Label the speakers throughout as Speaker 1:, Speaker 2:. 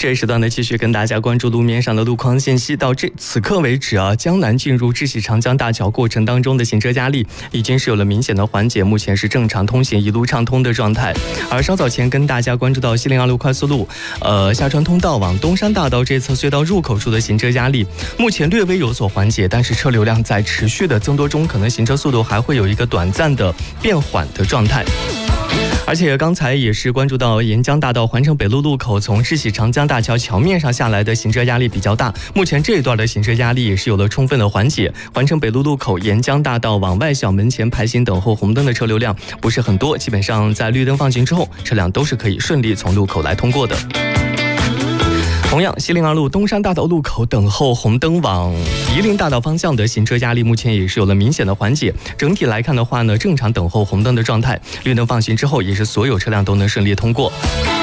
Speaker 1: 这一时段呢，继续跟大家关注路面上的路况信息。到此刻为止啊，江南进入智喜长江大桥过程当中的行车压力已经是有了明显的缓解，目前是正常通行，一路畅通的状态。而稍早前跟大家关注到西陵2路快速路下川通道往东山大道这侧隧道入口处的行车压力，目前略微有所缓解，但是车流量在持续的增多中，可能行车速度还会有一个短暂的变缓的状态。而且刚才也是关注到沿江大道环城北路路口从智喜长江大桥桥面上下来的行车压力比较大，目前这一段的行车压力也是有了充分的缓解。环城北路路口沿江大道往外小门前排行等候红灯的车流量不是很多，基本上在绿灯放行之后，车辆都是可以顺利从路口来通过的。同样，西陵2路东山大道路口等候红灯往夷陵大道方向的行车压力目前也是有了明显的缓解。整体来看的话呢，正常等候红灯的状态，绿灯放行之后也是所有车辆都能顺利通过。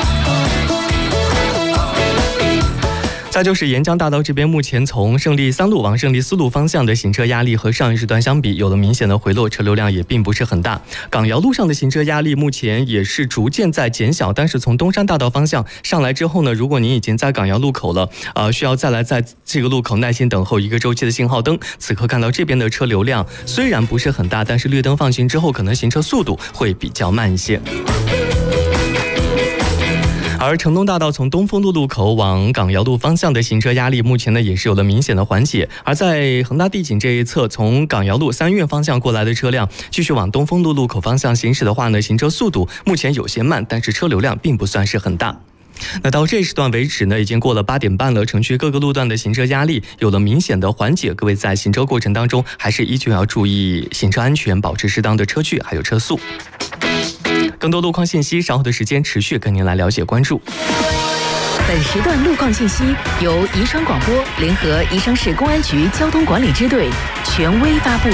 Speaker 1: 再就是沿江大道这边，目前从胜利3路往胜利4路方向的行车压力和上一时段相比有了明显的回落，车流量也并不是很大。港瑶路上的行车压力目前也是逐渐在减小，但是从东山大道方向上来之后呢，如果您已经在港瑶路口了，需要再来在这个路口耐心等候一个周期的信号灯。此刻看到这边的车流量虽然不是很大，但是绿灯放行之后，可能行车速度会比较慢一些。而城东大道从东风路路口往港瑶路方向的行车压力目前呢也是有了明显的缓解，而在恒大地景这一侧，从港瑶路三院方向过来的车辆继续往东风路路口方向行驶的话呢，行车速度目前有些慢，但是车流量并不算是很大。那到这时段为止呢，已经过了8点半了，城区各个路段的行车压力有了明显的缓解，各位在行车过程当中还是依旧要注意行车安全，保持适当的车距还有车速。更多路况信息稍后的时间持续跟您来了解关注。
Speaker 2: 本时段路况信息由宜昌广播联合宜昌市公安局交通管理支队权威发布。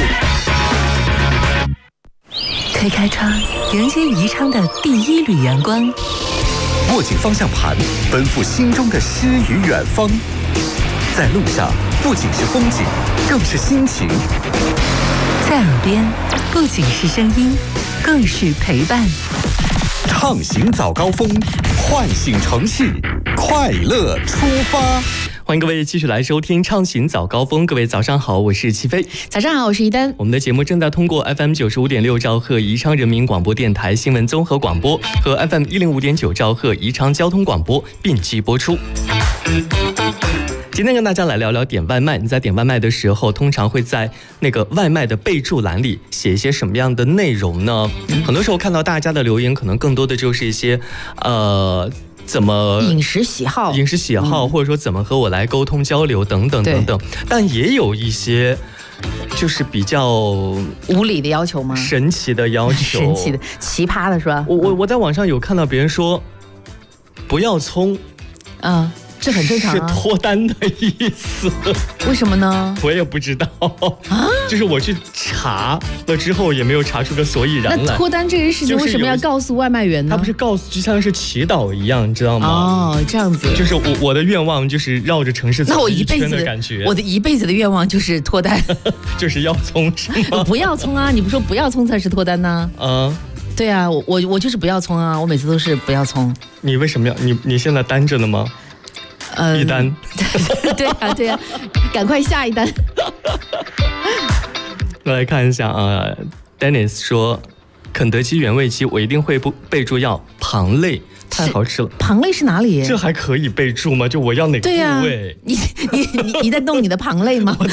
Speaker 2: 推开窗，迎接宜昌的第一缕阳光。
Speaker 3: 握紧方向盘，奔赴心中的诗与远方。在路上，不仅是风景，更是心情。
Speaker 2: 在耳边，不仅是声音，更是陪伴。
Speaker 3: 畅行早高峰，唤醒城市，快乐出发。
Speaker 1: 欢迎各位继续来收听畅行早高峰，各位早上好，我是齐飞。
Speaker 4: 早上好，我是一丹。
Speaker 1: 我们的节目正在通过 FM 95.6兆赫宜昌人民广播电台新闻综合广播和 FM 105.9兆赫宜昌交通广播并机播出。今天跟大家来聊聊点外卖。你在点外卖的时候，通常会在那个外卖的备注栏里写一些什么样的内容呢？很多时候看到大家的留言，可能更多的就是一些怎么
Speaker 4: 饮食喜好，
Speaker 1: 或者说怎么和我来沟通交流等等等等。但也有一些就是比较
Speaker 4: 无理的要求吗？
Speaker 1: 神奇的要求，
Speaker 4: 神奇的奇葩的是吧？
Speaker 1: 我在网上有看到别人说不要葱，
Speaker 4: 这很正常啊，
Speaker 1: 是脱单的意思。
Speaker 4: 为什么呢？
Speaker 1: 我也不知道啊，就是我去查了之后也没有查出个所以然来。
Speaker 4: 那脱单这件事情为什么要告诉外卖员呢？
Speaker 1: 他不是告诉，就像是祈祷一样，你知道吗？
Speaker 4: 哦，这样子。
Speaker 1: 就是我的愿望就是绕着城市走一圈的感觉。
Speaker 4: 我的一辈子的愿望就是脱单，
Speaker 1: 就是要葱是吗？
Speaker 4: 不要葱啊！你不说不要葱才是脱单呢？对啊，我就是不要葱啊！我每次都是不要葱。
Speaker 1: 你为什么要？你现在单着呢吗？一单。
Speaker 4: 对啊，赶快下一单。
Speaker 1: 来看一下啊 ，Dennis 说，肯德基原味鸡我一定会备注要螃类，太好吃了。
Speaker 4: 螃类是哪里？
Speaker 1: 这还可以备注吗？就我要哪个部位？
Speaker 4: 对啊，你在弄你的螃类吗？